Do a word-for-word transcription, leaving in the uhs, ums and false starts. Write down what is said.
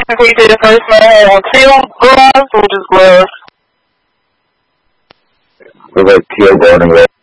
basically say the first one I had on teal gloves or just gloves? What about teal, gold, and red?